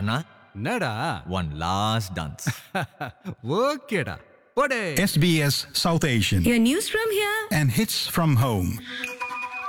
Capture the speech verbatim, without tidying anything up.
அண்ணா என்னடா one last dance. ஓகேடா போடே. S B S South Asian Your news from here. and hits from home.